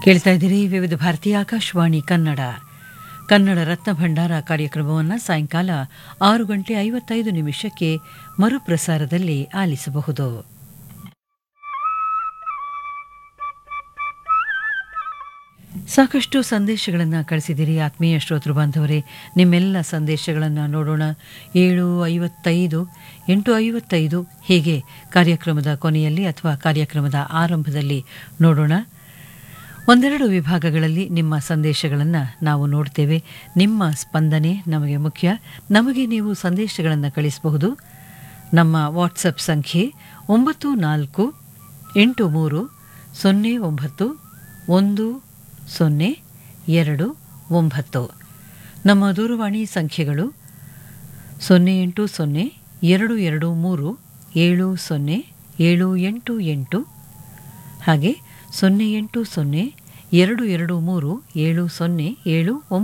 ಕೇಳ್ತಾ ಇದ್ದೀರಿ ವಿವಿಧ ಭಾರತೀಯ ಆಕಾಶವಾಣಿ ಕನ್ನಡ ಕನ್ನಡ ರತ್ನ ಭಂಡಾರ ಕಾರ್ಯಕ್ರಮವನ್ನು ಸಾಯಂಕಾಲ 6:55 ಮರುಪ್ರಸಾರದಲ್ಲಿ ಆಲಿಸಬಹುದು. ಸಾಕಷ್ಟು ಸಂದೇಶಗಳನ್ನು ಕಳಿಸಿದ್ದೀರಿ ಆತ್ಮೀಯ ಶ್ರೋತೃ ಬಾಂಧವರೇ. ನಿಮ್ಮೆಲ್ಲ ಸಂದೇಶಗಳನ್ನು ನೋಡೋಣ. 7:55 8:55 ಹೀಗೆ ಕಾರ್ಯಕ್ರಮದ ಕೊನೆಯಲ್ಲಿ ಅಥವಾ ಕಾರ್ಯಕ್ರಮದ ಆರಂಭದಲ್ಲಿ ನೋಡೋಣ. ಒಂದೆರಡು ವಿಭಾಗಗಳಲ್ಲಿ ನಿಮ್ಮ ಸಂದೇಶಗಳನ್ನು ನಾವು ನೋಡ್ತೇವೆ. ನಿಮ್ಮ ಸ್ಪಂದನೆ ನಮಗೆ ಮುಖ್ಯ. ನಮಗೆ ನೀವು ಸಂದೇಶಗಳನ್ನು ಕಳಿಸಬಹುದು. ನಮ್ಮ ವಾಟ್ಸಪ್ ಸಂಖ್ಯೆ 9483831029. ನಮ್ಮ ದೂರವಾಣಿ ಸಂಖ್ಯೆಗಳು 08022237088 ಹಾಗೆ 08022237079.